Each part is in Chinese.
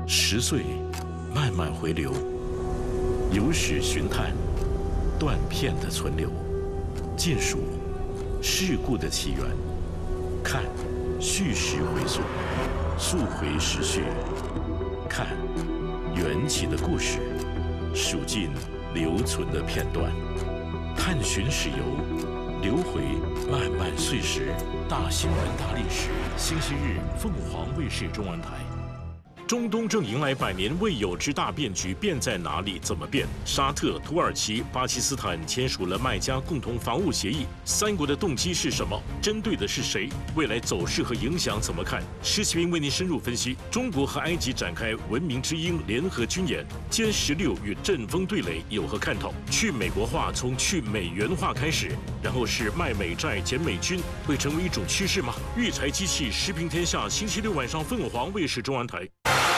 10岁慢慢回流，有史寻探，断片的存留，尽数事故的起源，看叙事回溯，溯回时序，看缘起的故事，数尽留存的片段，探寻史游，流回漫漫岁时，大新闻大历史。星期日，凤凰卫视中文台。中东正迎来100年未有之大变局，变在哪里？怎么变？沙特、土耳其、巴基斯坦签署了麦加共同防务协议，3国的动机是什么？针对的是谁？未来走势和影响怎么看？施启平为您深入分析。中国和埃及展开文明之鹰联合军演，歼16与阵风对垒有何看头？去美国化从去美元化开始，然后是卖美债减美军，会成为一种趋势吗？育才机器时评天下，星期六晚上凤凰卫视中文台。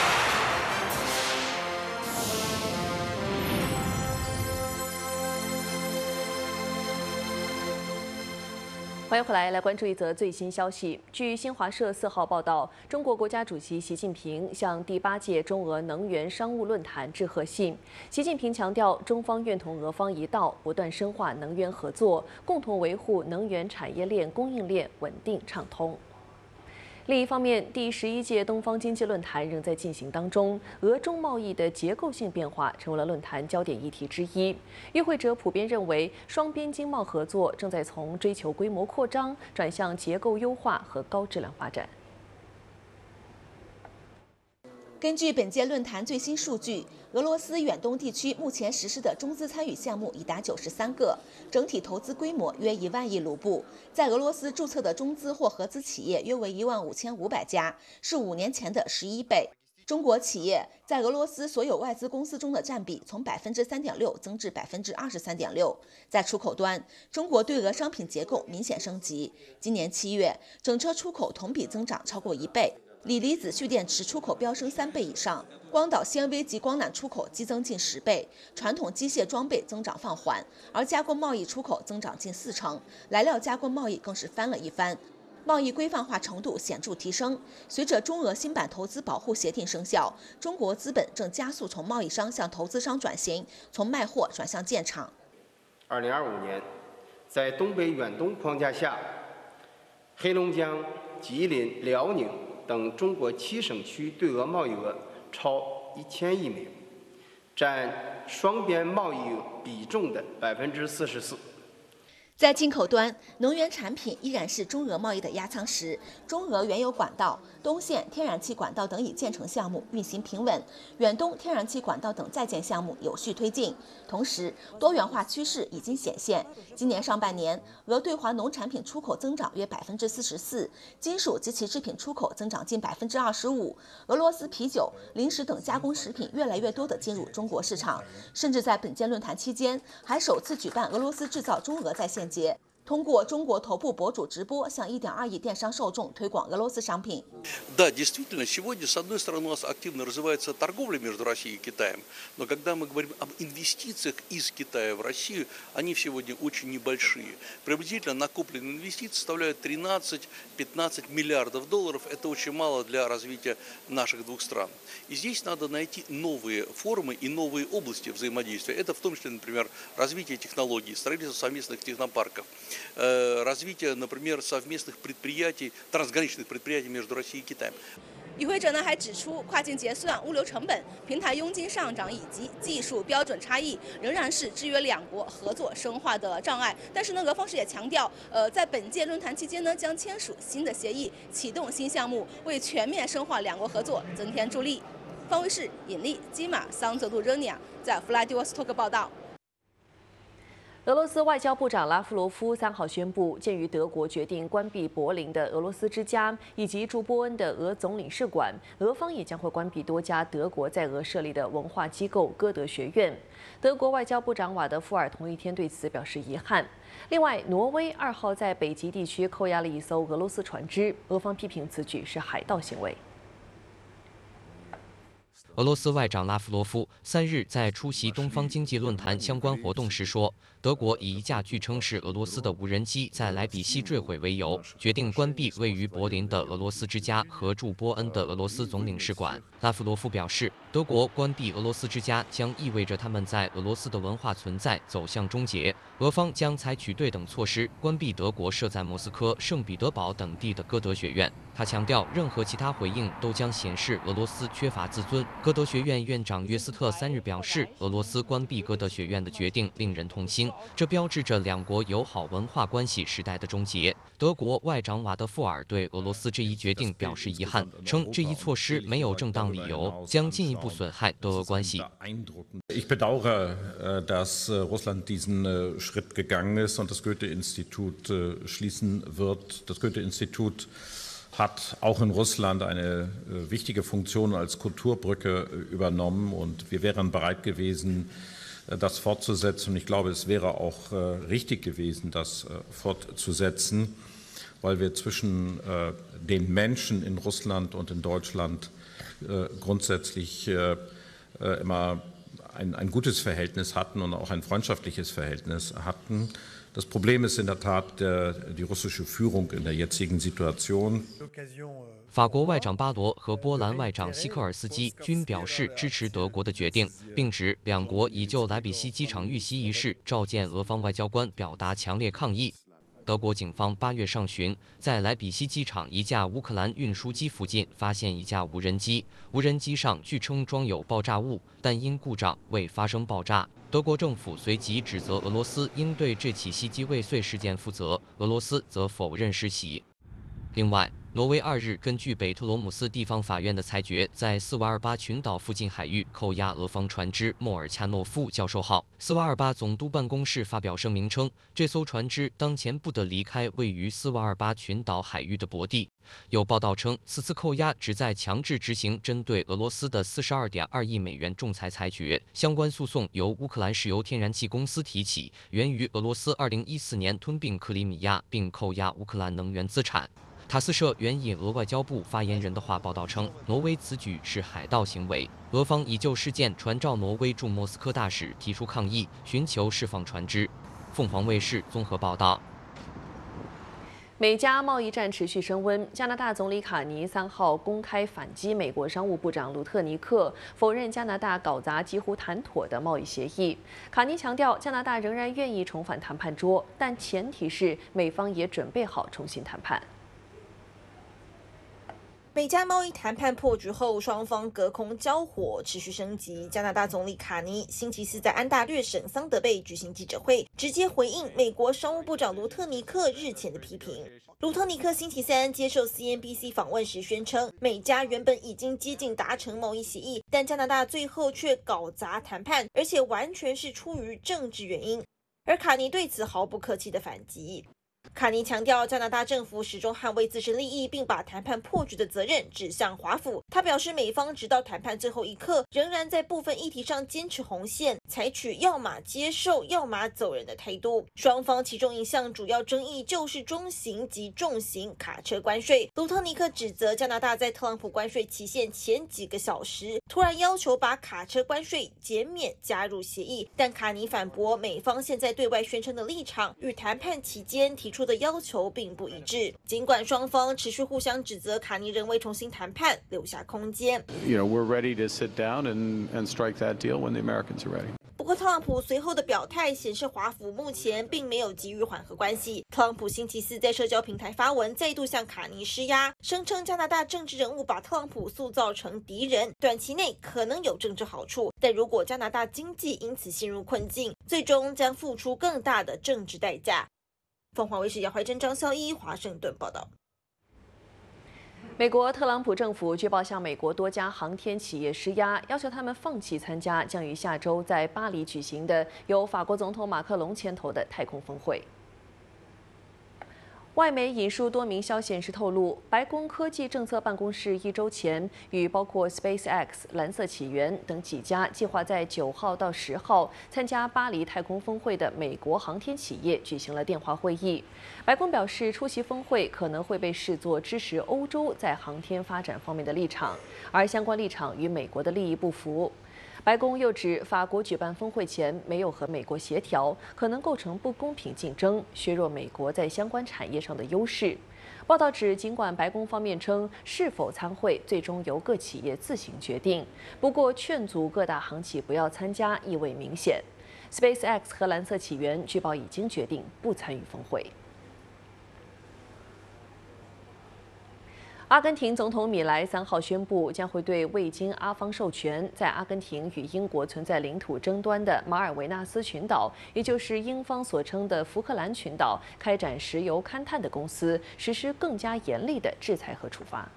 欢迎回来，来关注一则最新消息。据新华社4号报道，中国国家主席习近平向第8届中俄能源商务论坛致贺信。习近平强调，中方愿同俄方一道，不断深化能源合作，共同维护能源产业链供应链稳定畅通。另一方面，第11届东方经济论坛仍在进行当中，俄中贸易的结构性变化成为了论坛焦点议题之一。与会者普遍认为，双边经贸合作正在从追求规模扩张转向结构优化和高质量发展。 根据本届论坛最新数据，俄罗斯远东地区目前实施的中资参与项目已达93个，整体投资规模约1万亿卢布。在俄罗斯注册的中资或合资企业约为15500家，是5年前的11倍。中国企业在俄罗斯所有外资公司中的占比从3.6%增至23.6%。在出口端，中国对俄商品结构明显升级。今年7月，整车出口同比增长超过1倍。锂离子蓄电池出口飙升3倍以上，光导纤维及光缆出口激增近10倍，传统机械装备增长放缓，而加工贸易出口增长近40%，来料加工贸易更是翻了一番，贸易规范化程度显著提升。随着中俄新版投资保护协定生效，中国资本正加速从贸易商向投资商转型，从卖货转向建厂。 2025年，在东北远东框架下，黑龙江、吉林、辽宁等中国7省区对俄贸易额超1000亿美元，占双边贸易比重的44%。 在进口端，能源产品依然是中俄贸易的压舱石。中俄原油管道、东线天然气管道等已建成项目运行平稳，远东天然气管道等在建项目有序推进。同时，多元化趋势已经显现。今年上半年，俄对华农产品出口增长约44%，金属及其制品出口增长近25%。俄罗斯啤酒、零食等加工食品越来越多地进入中国市场，甚至在本届论坛期间，还首次举办俄罗斯制造中俄在线节，通过中国头部博主直播向1.2亿电商受众推广俄罗斯商品。 Да, действительно, сегодня, с одной стороны, у нас активно развивается торговля между Россией и Китаем, но когда мы говорим об инвестициях из Китая в Россию, они сегодня очень небольшие. Приблизительно накопленные инвестиции составляют 13-15 миллиардов долларов. Это очень мало для развития наших двух стран. И здесь надо найти новые формы и новые области взаимодействия. Это в том числе, например, развитие технологий, строительство совместных технопарков, развитие, например, совместных предприятий, трансграничных предприятий между Россией и Китаем. 与会者呢还指出，跨境结算、物流成本、平台佣金上涨以及技术标准差异，仍然是制约两国合作深化的障碍。但是呢，俄方也强调，在本届论坛期间呢，将签署新的协议，启动新项目，为全面深化两国合作增添助力。方卫视尹丽、基马、桑泽杜热尼亚在弗拉迪沃斯托克报道。 俄罗斯外交部长拉夫罗夫3号宣布，鉴于德国决定关闭柏林的俄罗斯之家以及驻波恩的俄总领事馆，俄方也将会关闭多家德国在俄设立的文化机构歌德学院。德国外交部长瓦德夫尔同一天对此表示遗憾。另外，挪威2号在北极地区扣押了一艘俄罗斯船只，俄方批评此举是海盗行为。 俄罗斯外长拉夫罗夫3日在出席东方经济论坛相关活动时说，德国以一架据称是俄罗斯的无人机在莱比锡坠毁为由，决定关闭位于柏林的俄罗斯之家和驻波恩的俄罗斯总领事馆。拉夫罗夫表示，德国关闭俄罗斯之家将意味着他们在俄罗斯的文化存在走向终结，俄方将采取对等措施，关闭德国设在莫斯科、圣彼得堡等地的歌德学院。他强调，任何其他回应都将显示俄罗斯缺乏自尊。歌德学院院长约斯特3日表示，俄罗斯关闭歌德学院的决定令人痛心，这标志着两国友好文化关系时代的终结。德国外长瓦德富尔对俄罗斯这一决定表示遗憾，称这一措施没有正当理由，将进一步损害德俄关系。 Ich bedauere, dass Russland diesen Schritt gegangen ist und das Goethe-Institut schließen wird. Das Goethe-Institut hat auch in Russland eine wichtige Funktion als Kulturbrücke übernommen und wir wären bereit gewesen, das fortzusetzen. Und ich glaube, es wäre auch richtig gewesen, das fortzusetzen, weil wir zwischen den Menschen in Russland und in Deutschland grundsätzlich immer ein gutes Verhältnis hatten und auch ein freundschaftliches Verhältnis hatten. Das Problem ist in der Tat die russische Führung in der jetzigen Situation. 法国外长巴罗和波兰外长希克尔斯基均表示支持德国的决定，并指两国已就莱比锡机场遇袭一事召见俄方外交官，表达强烈抗议。德国警方8月上旬在莱比锡机场一架乌克兰运输机附近发现一架无人机，无人机上据称装有爆炸物，但因故障未发生爆炸。德国政府随即指责俄罗斯应对这起袭击未遂事件负责，俄罗斯则否认施袭。另外，挪威2日根据北特罗姆斯地方法院的裁决，在斯瓦尔巴群岛附近海域扣押俄方船只莫尔恰诺夫教授号。斯瓦尔巴总督办公室发表声明称，这艘船只当前不得离开位于斯瓦尔巴群岛海域的泊地。有报道称，此次扣押旨在强制执行针对俄罗斯的42.2亿美元仲裁裁决。相关诉讼由乌克兰石油天然气公司提起，源于俄罗斯2014年吞并克里米亚并扣押乌克兰能源资产。塔斯社援引俄外交部发言人的话报道称，挪威此举是海盗行为，俄方已就事件传召挪威驻莫斯科大使提出抗议，寻求释放船只。凤凰卫视综合报道。 美加贸易战持续升温，加拿大总理卡尼3号公开反击美国商务部长卢特尼克，否认加拿大搞砸几乎谈妥的贸易协议。卡尼强调，加拿大仍然愿意重返谈判桌，但前提是美方也准备好重新谈判。 美加贸易谈判破局后，双方隔空交火持续升级。加拿大总理卡尼星期四在安大略省桑德贝举行记者会，直接回应美国商务部长卢特尼克日前的批评。卢特尼克星期三接受 CNBC 访问时宣称，美加原本已经接近达成贸易协议，但加拿大最后却搞砸谈判，而且完全是出于政治原因。而卡尼对此毫不客气的反击。卡尼强调，加拿大政府始终捍卫自身利益，并把谈判破局的责任指向华府。他表示，美方直到谈判最后一刻，仍然在部分议题上坚持红线，采取要么接受，要么走人的态度。双方其中一项主要争议就是中型及重型卡车关税。卢特尼克指责加拿大在特朗普关税期限前几个小时突然要求把卡车关税减免加入协议，但卡尼反驳，美方现在对外宣称的立场与谈判期间提出的要求并不一致。尽管双方持续互相指责，卡尼仍未重新谈判留下空间。 We're ready to sit down and strike that deal when the Americans are ready. 不过，特朗普随后的表态显示，华府目前并没有急于缓和关系。特朗普星期四在社交平台发文，再度向卡尼施压，声称加拿大政治人物把特朗普塑造成敌人，短期内可能有政治好处，但如果加拿大经济因此陷入困境，最终将付出更大的政治代价。凤凰卫视姚怀珍、张孝一华盛顿报道。 美国特朗普政府据报向美国多家航天企业施压，要求他们放弃参加将于下周在巴黎举行的由法国总统马克龙牵头的太空峰会。 外媒引述多名消息人士透露，白宫科技政策办公室1周前与包括 SpaceX、蓝色起源等几家计划在9号到10号参加巴黎太空峰会的美国航天企业举行了电话会议。白宫表示，出席峰会可能会被视作支持欧洲在航天发展方面的立场，而相关立场与美国的利益不符。白宫又指，法国举办峰会前没有和美国协调，可能构成不公平竞争，削弱美国在相关产业上的优势。报道指，尽管白宫方面称是否参会最终由各企业自行决定，不过劝阻各大航企不要参加意味明显。SpaceX 和蓝色起源据报已经决定不参与峰会。阿根廷总统米莱3号宣布，将会对未经阿方授权在阿根廷与英国存在领土争端的马尔维纳斯群岛，也就是英方所称的福克兰群岛，开展石油勘探的公司实施更加严厉的制裁和处罚。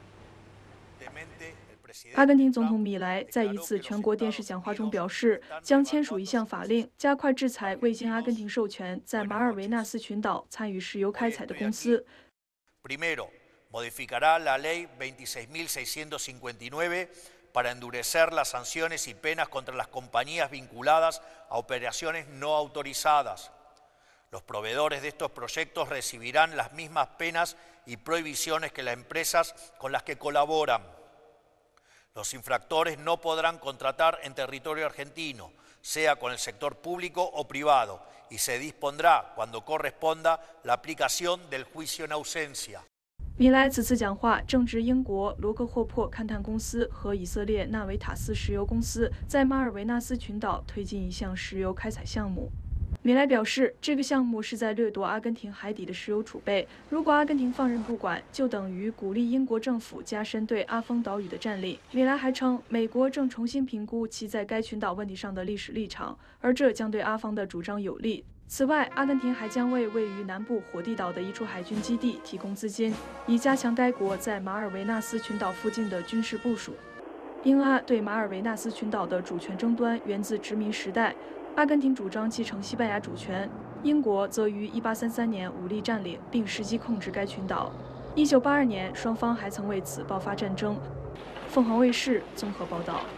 阿根廷总统米莱在一次全国电视讲话中表示，将签署一项法令，加快制裁未经阿根廷授权在马尔维纳斯群岛参与石油开采的公司。 Modificará la Ley 26.659 para endurecer las sanciones y penas contra las compañías vinculadas a operaciones no autorizadas. Los proveedores de estos proyectos recibirán las mismas penas y prohibiciones que las empresas con las que colaboran. Los infractores no podrán contratar en territorio argentino, sea con el sector público o privado, y se dispondrá, cuando corresponda, la aplicación del juicio en ausencia. 米莱此次讲话正值英国罗克霍珀勘探公司和以色列纳维塔斯石油公司在马尔维纳斯群岛推进一项石油开采项目。米莱表示，这个项目是在掠夺阿根廷海底的石油储备。如果阿根廷放任不管，就等于鼓励英国政府加深对阿方岛屿的占领。米莱还称，美国正重新评估其在该群岛问题上的历史立场，而这将对阿方的主张有利。此外，阿根廷还将为位于南部火地岛的一处海军基地提供资金，以加强该国在马尔维纳斯群岛附近的军事部署。英阿对马尔维纳斯群岛的主权争端源自殖民时代，阿根廷主张继承西班牙主权，英国则于1833年武力占领并实际控制该群岛。1982年，双方还曾为此爆发战争。凤凰卫视综合报道。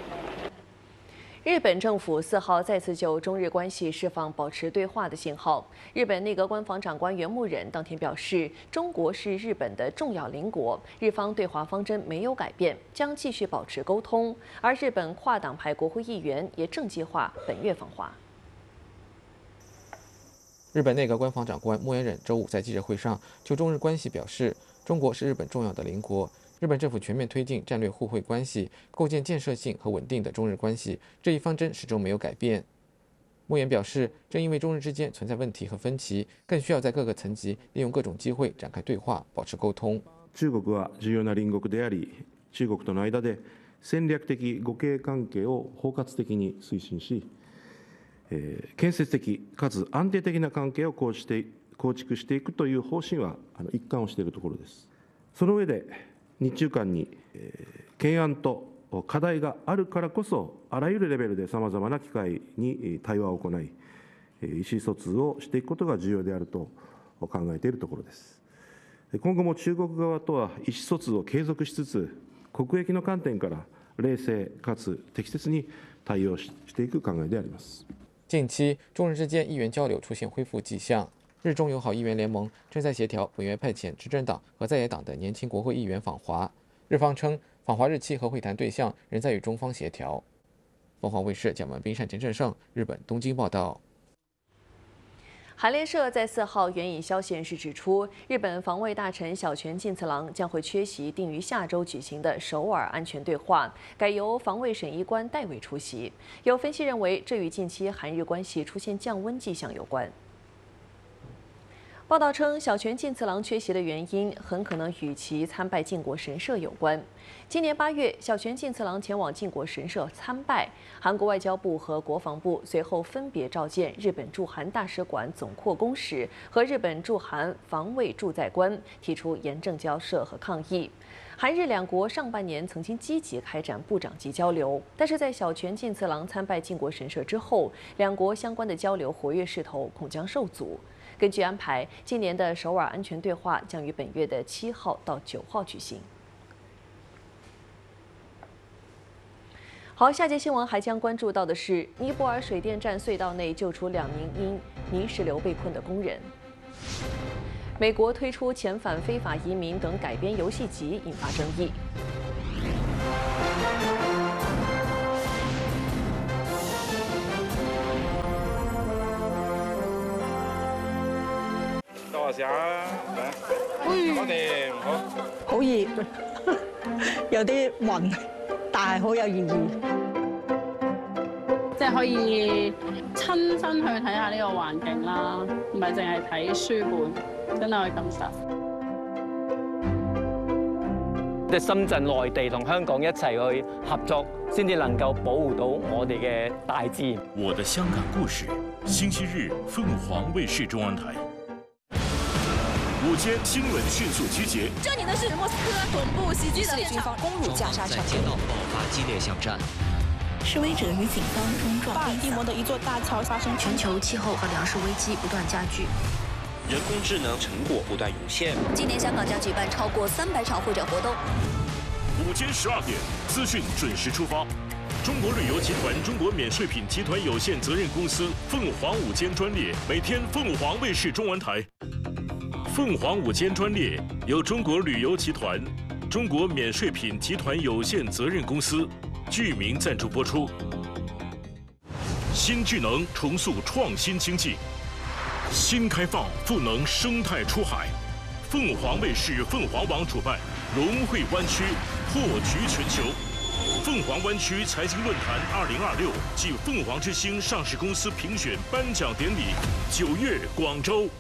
日本政府4号再次就中日关系释放保持对话的信号。日本内阁官房长官原木忍当天表示，中国是日本的重要邻国，日方对华方针没有改变，将继续保持沟通。而日本跨党派国会议员也正计划本月访华。 日本内阁官房长官木原忍周五在记者会上就中日关系表示，中国是日本重要的邻国。日本政府全面推进战略互惠关系，构建建设性和稳定的中日关系，这一方针始终没有改变。木原表示，正因为中日之间存在问题和分歧，更需要在各个层级利用各种机会展开对话，保持沟通。 中国は重要な隣国であり、中国との間で戦略的互恵関係を包括的に推進し、建設的かつ安定的な関係を構築していくという方針は一貫をしているところです。その上で日中間に懸案と課題があるからこそ、あらゆるレベルでさまざまな機会に対話を行い、意思疎通をしていくことが重要であると考えているところです。今後も中国側とは意思疎通を継続しつつ、国益の観点から冷静かつ適切に対応していく考えであります。 近期，中日之间议员交流出现恢复迹象。日中友好议员联盟正在协调本月派遣执政党和在野党的年轻国会议员访华。日方称，访华日期和会谈对象仍在与中方协调。凤凰卫视蒋文斌、单田正胜，日本东京报道。 韩联社在4号援引消息人士指出，日本防卫大臣小泉进次郎将会缺席定于下周举行的首尔安全对话，改由防卫审议官代为出席。有分析认为，这与近期韩日关系出现降温迹象有关。报道称，小泉进次郎缺席的原因很可能与其参拜靖国神社有关。今年8月，小泉进次郎前往靖国神社参拜，韩国外交部和国防部随后分别召见日本驻韩大使馆总扩公使和日本驻韩防卫驻在官，提出严正交涉和抗议。韩日两国上半年曾经积极开展部长级交流，但是在小泉进次郎参拜靖国神社之后，两国相关的交流活跃势头恐将受阻。 根据安排，今年的首尔安全对话将于本月的7号到9号举行。好，下节新闻还将关注到的是，尼泊尔水电站隧道内救出2名因泥石流被困的工人。美国推出遣返非法移民等改编游戏集，引发争议。 多謝啊！我哋好熱，有啲暈，但係好有意義。 即係可以親身去睇下呢個環境啦，唔係淨係睇書本，真係可以感受。 即係深圳、內地同香港一齊去合作，先至能夠保護到我哋嘅大自然。 我的香港故事，星期日凤凰卫視中央台。午间新闻迅速集结。 这里呢是莫斯科总部袭击的现场， 攻入加沙城，在街道爆发激烈巷战。 示威者与警方冲撞。巴尔的摩的一座大桥发生全球气候和粮食危机不断加剧。 人工智能成果不断涌现。 今年香港将举办超过300场会展活动。 午间12点，资讯准时出发。中国旅游集团中国免税品集团有限责任公司凤凰午间专列，每天凤凰卫视中文台。凤凰午间专列由中国旅游集团、中国免税品集团有限责任公司具名赞助播出。新智能重塑创新经济，新开放赋能生态出海。凤凰卫视、凤凰网主办融汇湾区破局全球。凤凰湾区财经论坛2026暨凤凰之星上市公司评选颁奖典礼9月广州。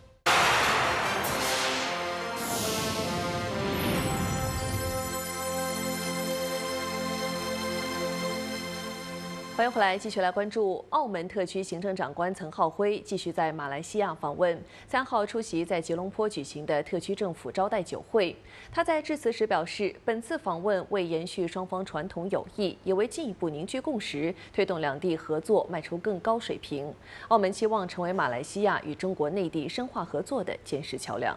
欢迎回来，继续来关注澳门特区行政长官岑浩辉继续在马来西亚访问，3号出席在吉隆坡举行的特区政府招待酒会。他在致辞时表示，本次访问为延续双方传统友谊，也为进一步凝聚共识，推动两地合作迈出更高水平。澳门期望成为马来西亚与中国内地深化合作的坚实桥梁。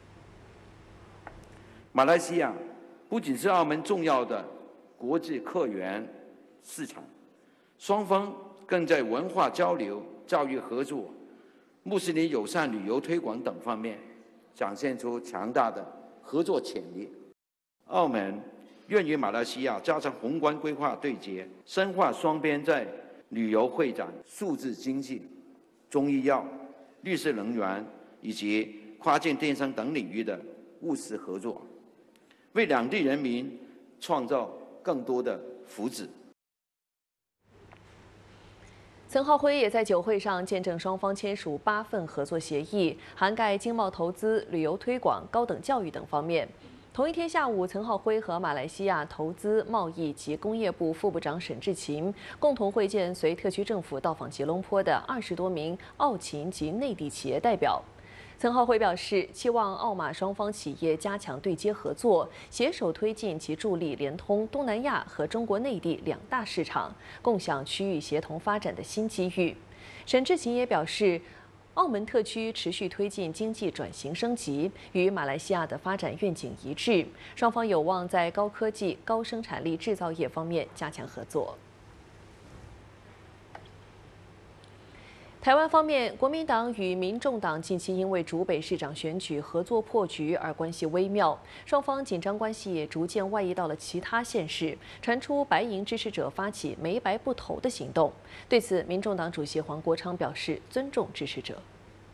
马来西亚不仅是澳门重要的国际客源市场。双方更在文化交流、教育合作、穆斯林友善旅游推广等方面展现出强大的合作潜力。澳门愿与马来西亚加强宏观规划对接，深化双边在旅游会展、数字经济、中医药、绿色能源以及跨境电商等领域的务实合作，为两地人民创造更多的福祉。 岑浩辉也在酒会上见证双方签署8份合作协议，涵盖经贸投资、旅游推广、高等教育等方面。同一天下午，岑浩辉和马来西亚投资、贸易及工业部副部长沈志勤共同会见随特区政府到访吉隆坡的20多名澳勤及内地企业代表。岑浩辉表示，期望澳马双方企业加强对接合作，携手推进及助力联通东南亚和中国内地2大市场，共享区域协同发展的新机遇。沈志勤也表示，澳门特区持续推进经济转型升级，与马来西亚的发展愿景一致，双方有望在高科技、高生产力制造业方面加强合作。台湾方面，国民党与民众党近期因为竹北市长选举合作破局而关系微妙，双方紧张关系也逐渐外溢到了其他县市，传出白营支持者发起没白不投的行动。对此，民众党主席黄国昌表示尊重支持者。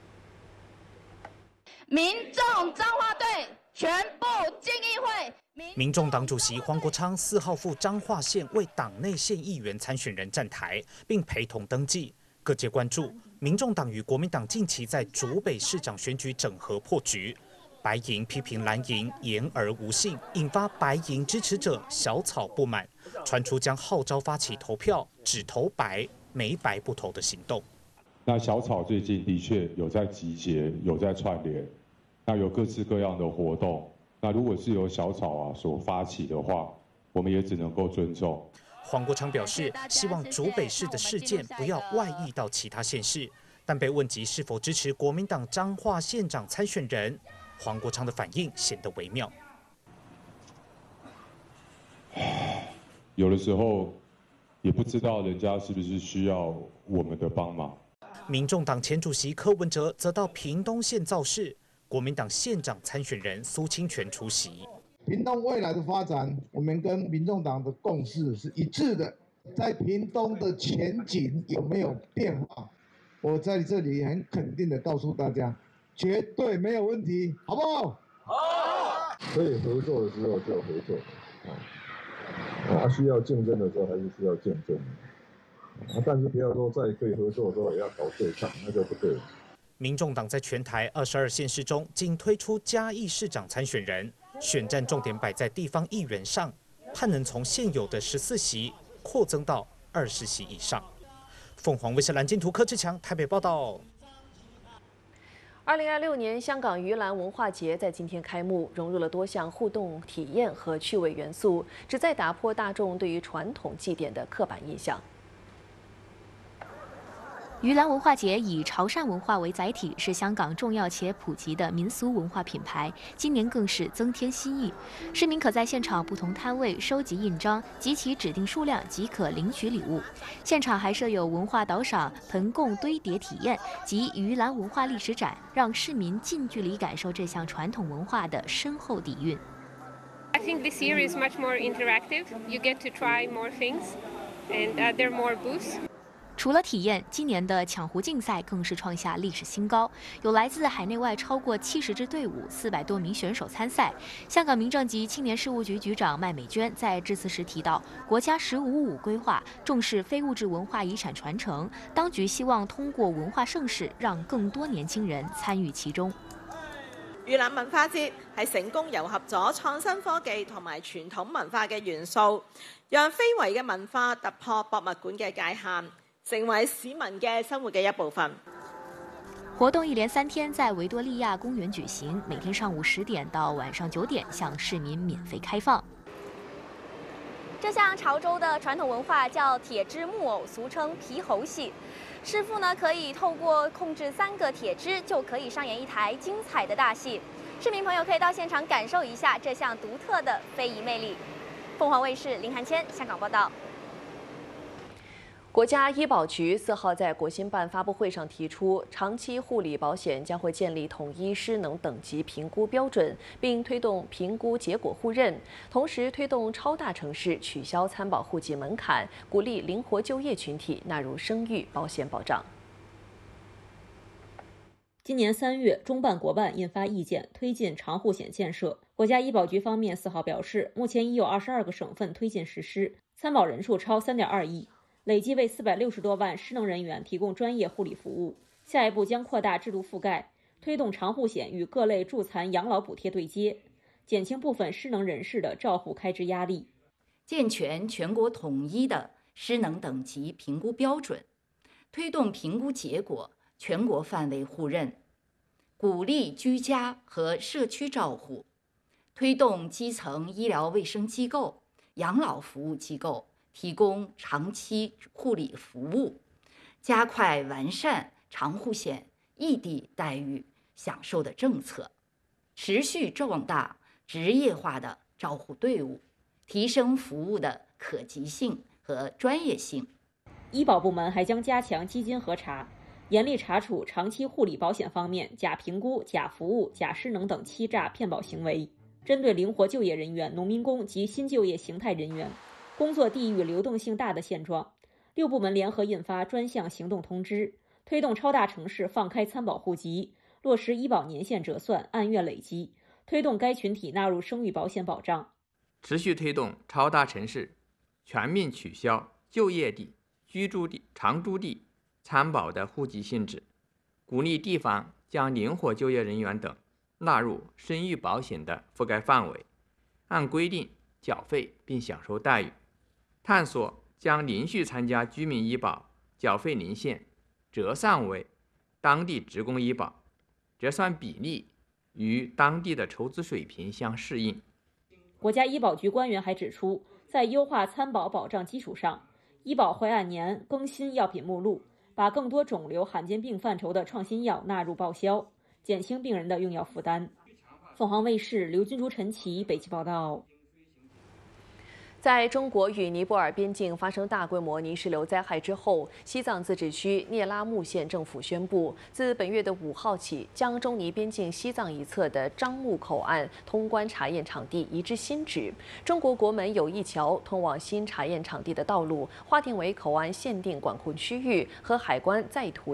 民众彰化队全部进议会。 民众党主席黄国昌4号赴彰化县为党内县议员参选人站台，并陪同登记。各界关注，民众党与国民党近期在竹北市长选举整合破局，白营批评蓝营言而无信，引发白营支持者小草不满，传出将号召发起投票只投白没白不投的行动。 那小草最近的确有在集结，有在串联，那有各式各样的活动。那如果是由小草所发起的话，我们也只能够尊重。黄国昌表示，希望竹北市的事件不要外溢到其他县市， 但被问及是否支持国民党彰化县长参选人，黄国昌的反应显得微妙。 有的时候也不知道人家是不是需要我们的帮忙。 民众党前主席柯文哲则到屏东县造势，国民党县长参选人苏清泉出席。 屏东未来的发展，我们跟民众党的共识是一致的。在屏东的前景有没有变化？我在这里很肯定的告诉大家，绝对没有问题，好不好？好。 可以合作的时候就合作，需要竞争的时候还是需要竞争，但是不要说在可以合作的时候也要搞对抗，那就不对了。 民众党在全台22县市中，仅推出嘉义市长参选人，选战重点摆在地方议员上，盼能从现有的14席扩增到20席以上。凤凰卫视蓝金图柯志强台北报道。 2026年香港盂兰文化节在今天开幕，融入了多项互动体验和趣味元素，旨在打破大众对于传统祭典的刻板印象。 盂兰文化节以潮汕文化为载体，是香港重要且普及的民俗文化品牌。今年更是增添新意，市民可在现场不同摊位收集印章，集齐指定数量即可领取礼物。现场还设有文化导赏、盆供堆叠体验及盂兰文化历史展，让市民近距离感受这项传统文化的深厚底蕴。 I think this year is much more interactive. You get to try more things, and there are more booths. 除了体验，今年的抢壶竞赛更是创下历史新高，有来自海内外超过70支队伍，400多名选手参赛。香港民政及青年事务局局长麦美娟在致辞时提到，国家“1555”规划重視非物質文化遺產傳承，當局希望通過文化盛事，讓更多年輕人參與其中。 盂蘭文化節係成功糅合咗創新科技同埋傳統文化嘅元素，讓非遺嘅文化突破博物館嘅界限，成為市民嘅生活嘅一部分。 活動一連3天在維多利亞公園舉行，每天上午10點到晚上9點向市民免費開放。 這項潮州的傳統文化叫鐵枝木偶，俗稱皮猴戲。師傅呢可以透過控制3個鐵枝，就可以上演一台精彩的大戲。市民朋友可以到現場感受一下這項獨特的非遺魅力。鳳凰衛視林涵謙香港報道。 國家醫保局4號在國新辦發布會上提出，長期護理保險將會建立統一失能等級評估標準，並推動評估結果互認，同時推動超大城市取消參保戶籍門檻，鼓勵靈活就業群體納入生育保險保障。 今年3月，中辦國辦印發意見，推進長護險建設。國家醫保局方面4號表示，目前已有22個省份推進實施，參保人數超3.2億。累計為460多萬失能人員提供專業護理服務。下一步將擴大制度覆蓋，推動長護險與各類助殘養老補貼對接，減輕部分失能人士的照護開支壓力。 健全全國統一的失能等級評估標準，推動評估結果全國範圍互認，鼓勵居家和社區照護，推動基層醫療衛生機構、養老服務機構提供長期護理服務，加快完善長護險異地待遇享受的政策，持續壯大職業化的照護隊伍，提升服務的可及性和專業性。 醫保部門還將加強基金核查，嚴厲查處長期護理保險方面假評估、假服務、假失能等欺詐騙保行為。針對靈活就業人員、農民工及新就業形態人員工作地域流動性大的現狀，6部門聯合印發專項行動通知，推動超大城市放開參保戶籍，落實醫保年限折算按月累積，推動該群體納入生育保險保障。 持續推動超大城市全面取消就業地、居住地、常住地參保的戶籍性質，鼓勵地方將靈活就業人員等納入生育保險的覆蓋範圍，按規定繳費並享受待遇。探索將連續參加居民醫保繳費年限折算為當地職工醫保，折算比例與當地的籌資水平相適應。 國家醫保局官員還指出，在優化參保保障基礎上，醫保會按年更新藥品目錄， 把更多肿瘤罕见病范畴的创新药纳入报销，减轻病人的用药负担。凤凰卫视刘君竹、陈琦北京报道。 在中国与尼泊尔边境发生大规模泥石流灾害之后，西藏自治区聂拉木县政府宣布，自本月的5号起，将中尼边境西藏一侧的樟木口岸通关查验场地移至新址。中国国门有一桥通往新查验场地的道路划定为口岸限定管控区域和海关在途